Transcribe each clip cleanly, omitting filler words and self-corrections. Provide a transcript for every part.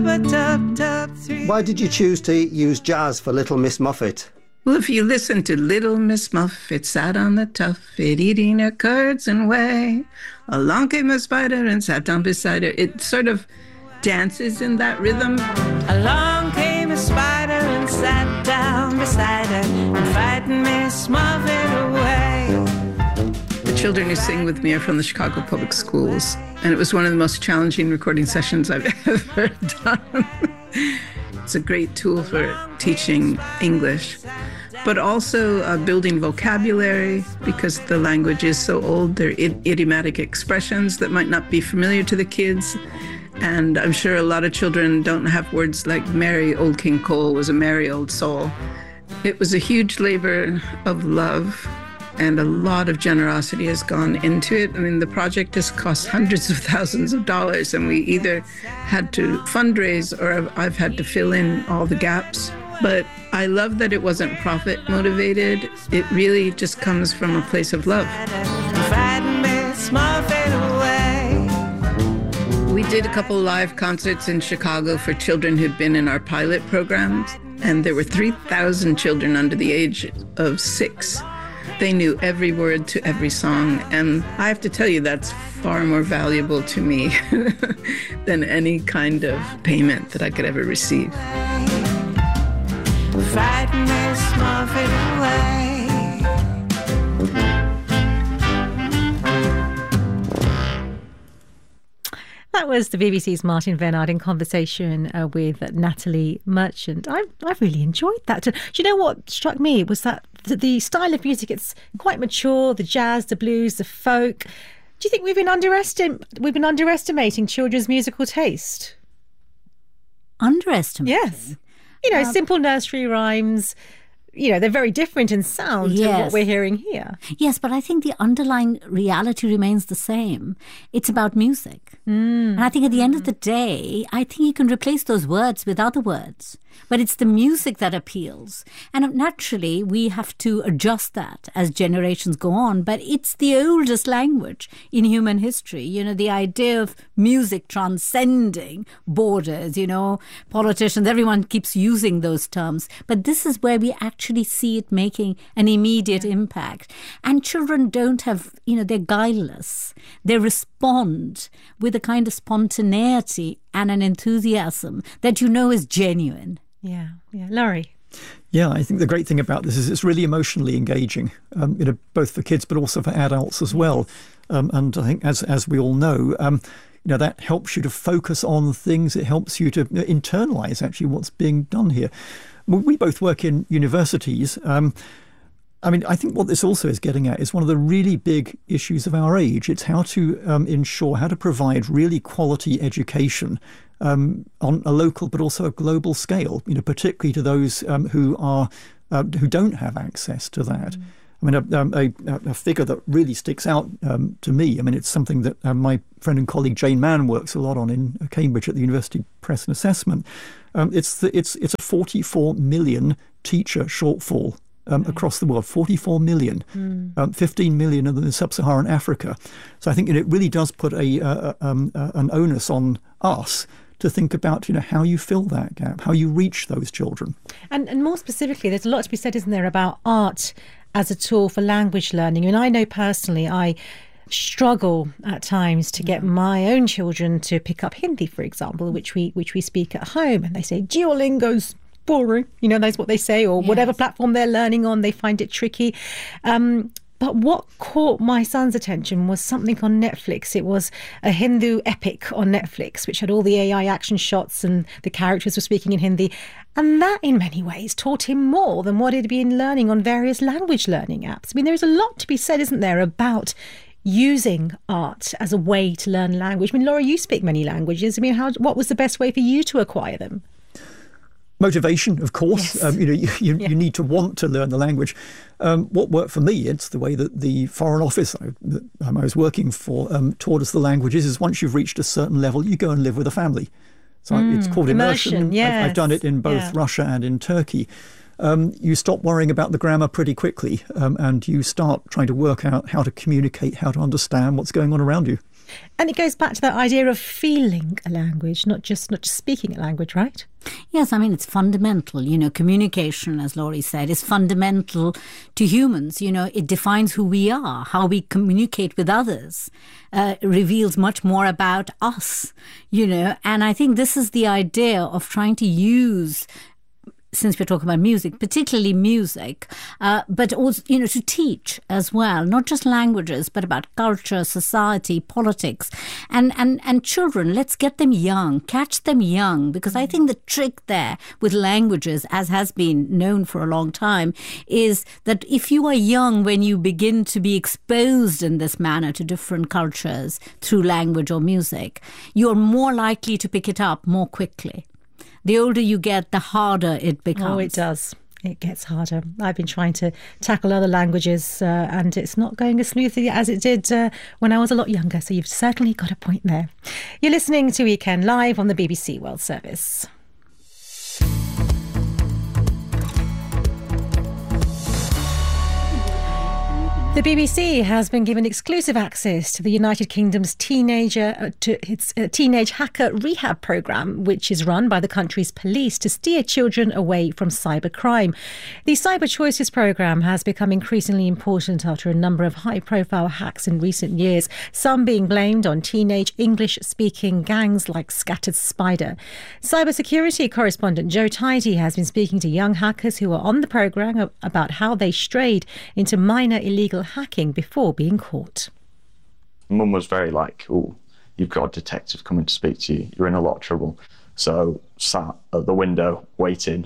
Why did you choose to use jazz for Little Miss Muffet? Well, if you listen to Little Miss Muffet sat on the tuffet eating her curds and whey, along came a spider and sat down beside her. It sort of dances in that rhythm. Along came a spider and sat down beside her and frightened Miss Muffet away. The children who sing with me are from the Chicago Public Schools, and it was one of the most challenging recording sessions I've ever done. It's a great tool for teaching English, but also building vocabulary, because the language is so old. There are idiomatic expressions that might not be familiar to the kids. And I'm sure a lot of children don't have words like merry old King Cole was a merry old soul. It was a huge labor of love, and a lot of generosity has gone into it. I mean, the project has cost hundreds of thousands of dollars, and we either had to fundraise or I've had to fill in all the gaps. But I love that it wasn't profit motivated. It really just comes from a place of love. We did a couple live concerts in Chicago for children who'd been in our pilot programs, and there were 3,000 children under the age of 6. They knew every word to every song, and I have to tell you, that's far more valuable to me than any kind of payment that I could ever receive. Frighten Miss Muffet away. That was the BBC's Martin Vennard in conversation with Natalie Merchant. I really enjoyed that. Do you know what struck me was that the style of music, it's quite mature, the jazz, the blues, the folk. Do you think we've been underestimating children's musical taste? Underestimating? Yes. You know, simple nursery rhymes. You know, they're very different in sound to what we're hearing here. Yes, but I think the underlying reality remains the same. It's about music. And I think at the end of the day, I think you can replace those words with other words. But it's the music that appeals. And naturally, we have to adjust that as generations go on. But it's the oldest language in human history. You know, the idea of music transcending borders, you know, politicians, everyone keeps using those terms. But this is where we actually see it making an immediate impact. And children don't have, you know, they're guileless. They respond with a kind of spontaneity and an enthusiasm that you know is genuine. Yeah. Laurie? Yeah, I think the great thing about this is it's really emotionally engaging, you know, both for kids but also for adults as well. And I think as we all know, you know, that helps you to focus on things. It helps you to internalise actually what's being done here. We both work in universities. I mean, I think what this also is getting at is one of the really big issues of our age. It's how to ensure, how to provide really quality education on a local but also a global scale, you know, particularly to those who don't have access to that. I mean, a figure that really sticks out to me, I mean, it's something that my friend and colleague Jane Mann works a lot on in Cambridge at the University Press and Assessment. It's a 44 million teacher shortfall across the world, 44 million, 15 million in sub-Saharan Africa. So I think it really does put an onus on us to think about, you know, how you fill that gap, how you reach those children. And more specifically, there's a lot to be said, isn't there, about art as a tool for language learning. I mean, I know personally, I struggle at times to get my own children to pick up Hindi, for example, which we speak at home, and they say Duolingo's boring, you know, that's what they say, or whatever platform they're learning on, they find it tricky. But what caught my son's attention was something on Netflix. It was a Hindu epic on Netflix, which had all the AI action shots and the characters were speaking in Hindi. And that, in many ways, taught him more than what he'd been learning on various language learning apps. I mean, there's a lot to be said, isn't there, about using art as a way to learn language. I mean, Laura, you speak many languages. I mean, what was the best way for you to acquire them? Motivation, of course. Yes. You know, you need to want to learn the language. What worked for me, it's the way that the Foreign Office that I was working for taught us the languages, is once you've reached a certain level, you go and live with a family. So it's called immersion. Yes. I've done it in both Russia and in Turkey. You stop worrying about the grammar pretty quickly, and you start trying to work out how to communicate, how to understand what's going on around you. And it goes back to that idea of feeling a language, not just speaking a language, right? Yes, I mean, it's fundamental. Communication, as Laurie said, is fundamental to humans. It defines who we are. How we communicate with others reveals much more about us, And I think this is the idea of trying to use, since we're talking about music, particularly music, but also, to teach as well, not just languages, but about culture, society, politics, and children. Let's get them young, catch them young, because I think the trick there with languages, as has been known for a long time, is that if you are young when you begin to be exposed in this manner to different cultures through language or music, you're more likely to pick it up more quickly. The older you get, the harder it becomes. Oh, it does. It gets harder. I've been trying to tackle other languages and it's not going as smoothly as it did when I was a lot younger. So you've certainly got a point there. You're listening to Weekend Live on the BBC World Service. The BBC has been given exclusive access to the United Kingdom's teenage hacker rehab programme, which is run by the country's police to steer children away from cybercrime. The Cyber Choices programme has become increasingly important after a number of high-profile hacks in recent years, some being blamed on teenage English-speaking gangs like Scattered Spider. Cybersecurity correspondent Joe Tidy has been speaking to young hackers who are on the programme about how they strayed into minor illegal hacking before being caught. Mum was very like, oh, you've got a detective coming to speak to you, you're in a lot of trouble. So sat at the window waiting,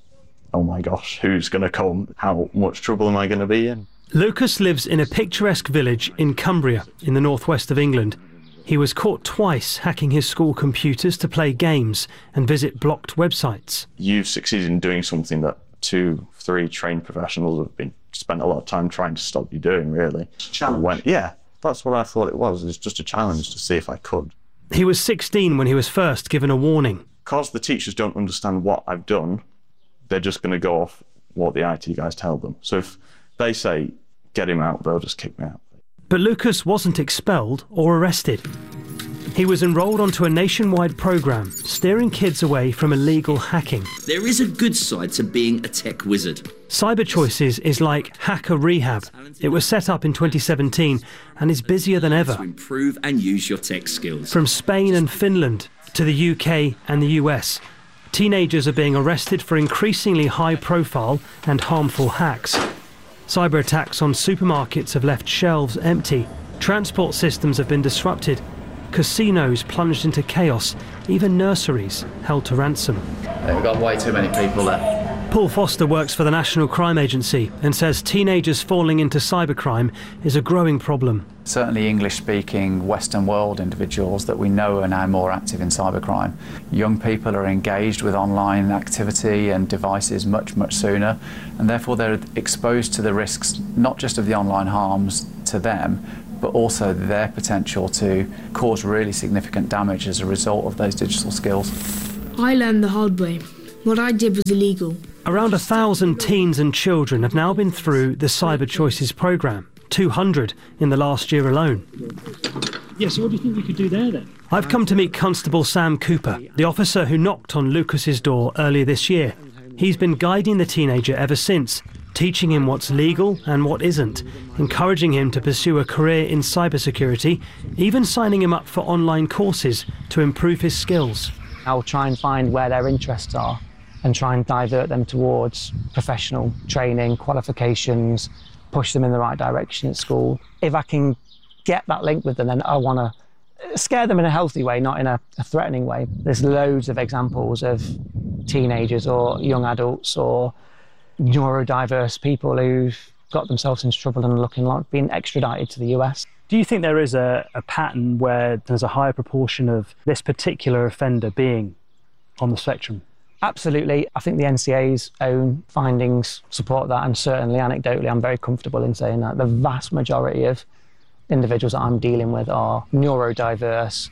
oh my gosh, who's going to come? How much trouble am I going to be in? Lucas lives in a picturesque village in Cumbria in the northwest of England. He was caught twice hacking his school computers to play games and visit blocked websites. You've succeeded in doing something that 2-3 trained professionals have been spent a lot of time trying to stop you doing, really. Challenge. Yeah, that's what I thought it was. It's just a challenge to see if I could. He was 16 when he was first given a warning. Because the teachers don't understand what I've done, they're just going to go off what the IT guys tell them. So if they say, get him out, they'll just kick me out. But Lucas wasn't expelled or arrested. He was enrolled onto a nationwide programme steering kids away from illegal hacking. There is a good side to being a tech wizard. Cyber Choices is like hacker rehab. It was set up in 2017 and is busier than ever. To improve and use your tech skills. From Spain and Finland to the UK and the US, teenagers are being arrested for increasingly high-profile and harmful hacks. Cyber attacks on supermarkets have left shelves empty. Transport systems have been disrupted. Casinos plunged into chaos, even nurseries held to ransom. We've got way too many people there. Paul Foster works for the National Crime Agency and says teenagers falling into cybercrime is a growing problem. Certainly English-speaking Western world individuals that we know are now more active in cybercrime. Young people are engaged with online activity and devices much, much sooner, and therefore they're exposed to the risks not just of the online harms to them, but also their potential to cause really significant damage as a result of those digital skills. I learned the hard way. What I did was illegal. Around 1,000 teens and children have now been through the Cyber Choices programme, 200 in the last year alone. Yeah, so what do you think we could do there then? I've come to meet Constable Sam Cooper, the officer who knocked on Lucas's door earlier this year. He's been guiding the teenager ever since, teaching him what's legal and what isn't, encouraging him to pursue a career in cybersecurity, even signing him up for online courses to improve his skills. I'll try and find where their interests are and try and divert them towards professional training, qualifications, push them in the right direction at school. If I can get that link with them, then I want to scare them in a healthy way, not in a threatening way. There's loads of examples of teenagers or young adults or neurodiverse people who've got themselves into trouble and looking like being extradited to the US. Do you think there is a pattern where there's a higher proportion of this particular offender being on the spectrum? Absolutely. I think the NCA's own findings support that, and certainly anecdotally I'm very comfortable in saying that the vast majority of individuals that I'm dealing with are neurodiverse.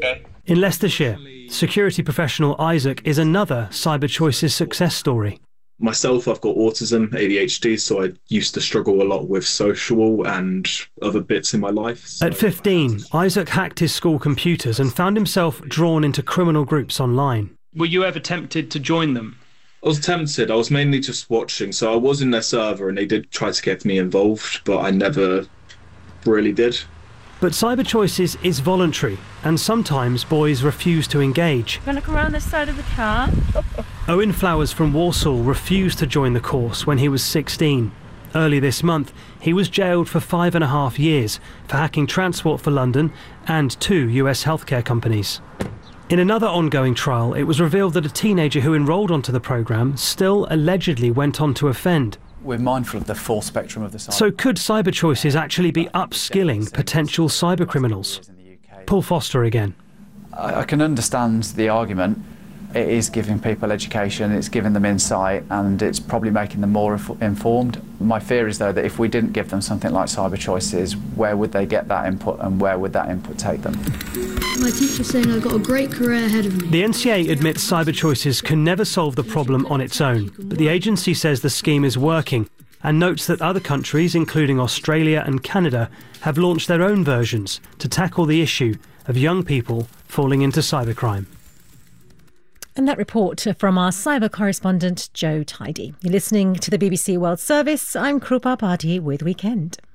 In Leicestershire, security professional Isaac is another Cyber Choices success story. Myself, I've got autism, ADHD, so I used to struggle a lot with social and other bits in my life. So At 15, Isaac hacked his school computers and found himself drawn into criminal groups online. Were you ever tempted to join them? I was tempted. I was mainly just watching. So I was in their server and they did try to get me involved, but I never really did. But Cyber Choices is voluntary, and sometimes boys refuse to engage. You want to come around this side of the car? Owen Flowers from Walsall refused to join the course when he was 16. Early this month, he was jailed for 5.5 years for hacking Transport for London and 2 US healthcare companies. In another ongoing trial, it was revealed that a teenager who enrolled onto the programme still allegedly went on to offend. We're mindful of the full spectrum of the cyber. So could Cyber Choices actually be upskilling potential cyber criminals? Paul Foster again. I can understand the argument. It is giving people education, it's giving them insight, and it's probably making them more informed. My fear is, though, that if we didn't give them something like Cyber Choices, where would they get that input and where would that input take them? My teacher's saying I've got a great career ahead of me. The NCA admits Cyber Choices can never solve the problem on its own, but the agency says the scheme is working and notes that other countries, including Australia and Canada, have launched their own versions to tackle the issue of young people falling into cybercrime. And that report from our cyber correspondent, Joe Tidy. You're listening to the BBC World Service. I'm Krupa Bhatti with Weekend.